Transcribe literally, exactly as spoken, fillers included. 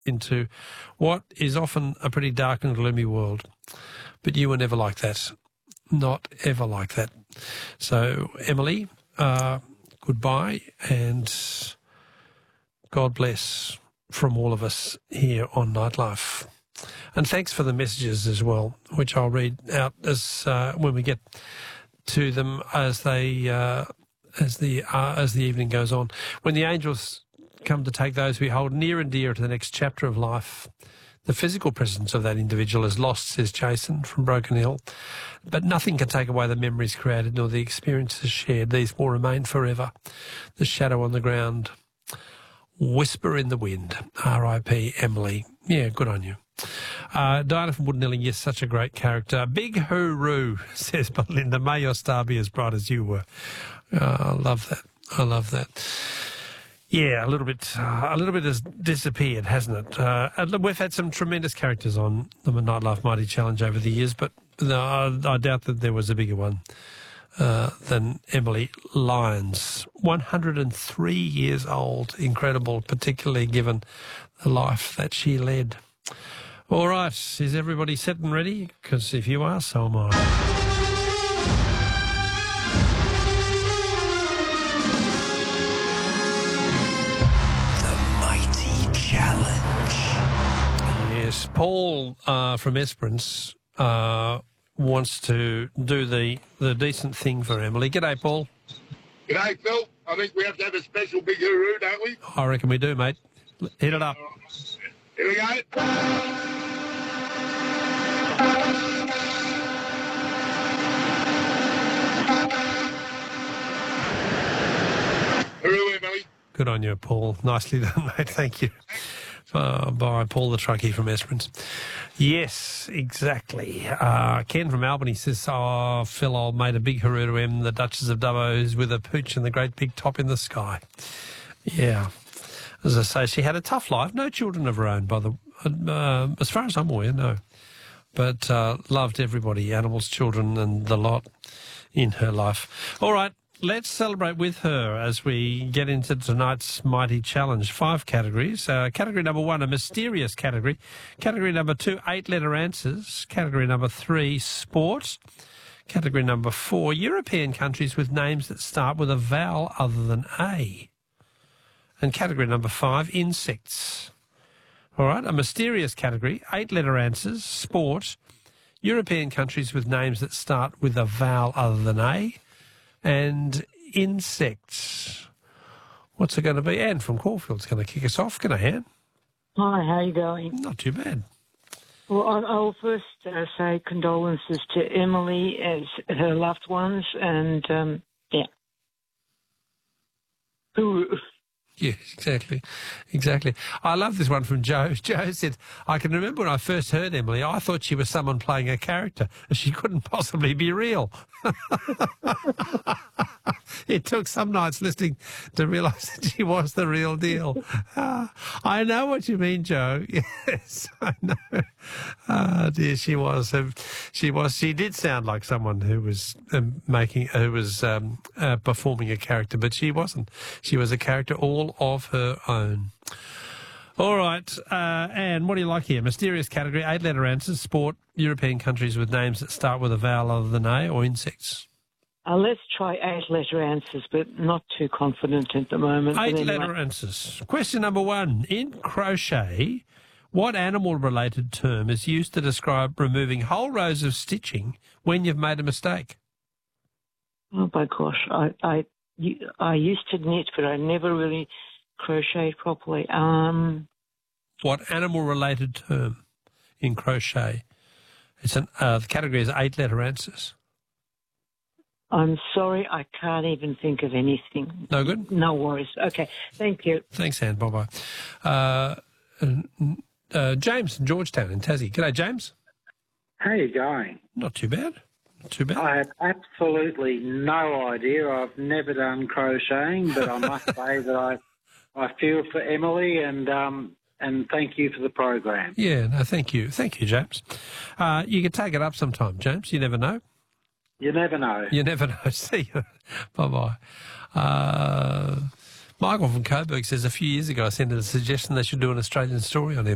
into what is often a pretty dark and gloomy world. But you were never like that. Not ever like that. So, Emily, uh, goodbye, and God bless from all of us here on Nightlife. And thanks for the messages as well, which I'll read out as uh, when we get to them as they uh, as the uh, as the evening goes on. When the angels come to take those we hold near and dear to the next chapter of life, the physical presence of that individual is lost, says Jason from Broken Hill, but nothing can take away the memories created nor the experiences shared. These will remain forever. The shadow on the ground, whisper in the wind. R I P Emily. Yeah, good on you. Uh, Diana from Woodnelly, yes, such a great character. Big hooroo, says Belinda. May your star be as bright as you were. Uh, I love that. I love that. Yeah, a little bit, uh, a little bit has disappeared, hasn't it? Uh, we've had some tremendous characters on the Nightlife Mighty Challenge over the years, but no, I, I doubt that there was a bigger one uh, than Emily Lyons. one hundred three years old, incredible, particularly given the life that she led. All right, is everybody set and ready? Because if you are, so am I. The Mighty Challenge. Yes, Paul uh, from Esperance uh, wants to do the, the decent thing for Emily. G'day, Paul. G'day, Phil. I think we have to have a special big hooroo, don't we? I reckon we do, mate. Hit it up. Here we go. Hooroo, Emily. Good on you, Paul. Nicely done, mate. Thank you. Uh, by Paul the Truckie from Esperance. Yes, exactly. Uh, Ken from Albany says, oh, Phil, I made a big hooroo to Em, the Duchess of Dubbo's with a pooch and the great big top in the sky. Yeah. As I say, she had a tough life. No children of her own, by the uh, as far as I'm aware, no. But uh, loved everybody, animals, children, and the lot in her life. All right, let's celebrate with her as we get into tonight's Mighty Challenge. Five categories. Uh, category number one, a mysterious category. Category number two, eight-letter answers. Category number three, sport. Category number four, European countries with names that start with a vowel other than A. And category number five, insects. All right, a mysterious category, eight-letter answers, sport, European countries with names that start with a vowel other than A, and insects. What's it going to be? Anne from Caulfield's going to kick us off. G'day, Anne. Hi, how are you going? Not too bad. Well, I- I'll first uh, say condolences to Emily as her loved ones, and, um, yeah. Hooroo. Yes, exactly. Exactly. I love this one from Joe. Joe said, I can remember when I first heard Emily, I thought she was someone playing a character. She couldn't possibly be real. It took some nights listening to realise that she was the real deal. Uh, I know what you mean, Joe. Yes, I know. Oh, dear, she was. Um, she was. She did sound like someone who was um, making, who was um, uh, performing a character, but she wasn't. She was a character all of her own. All right, uh, Anne, what do you like here? Mysterious category, eight-letter answers, sport, European countries with names that start with a vowel other than A, or insects? Uh, let's try eight-letter answers, but not too confident at the moment. Eight-letter anyway. answers. Question number one. In crochet, what animal-related term is used to describe removing whole rows of stitching when you've made a mistake? Oh, my gosh. I, I, I used to knit, but I never really crocheted properly. Um, What animal-related term in crochet? It's an, uh, the category is eight-letter answers. I'm sorry, I can't even think of anything. No good? No worries. Okay, thank you. Thanks, Anne. Bye-bye. Uh, uh, James from Georgetown in Tassie. G'day, James. How you going? Not too bad. Not too bad. I have absolutely no idea. I've never done crocheting, but I must say that I I feel for Emily and um and thank you for the program. Yeah, no, thank you. Thank you, James. Uh, you can take it up sometime, James. You never know. You never know. You never know. See you. Bye-bye. Uh, Michael from Coburg says, a few years ago I sent a suggestion they should do an Australian story on him.